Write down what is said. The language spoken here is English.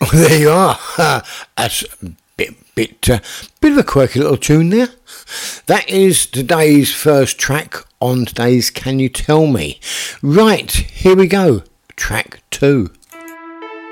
there you are. That's a bit of a quirky little tune there. That is today's first track on today's Can You Tell Me? Right, here we go. Track 2.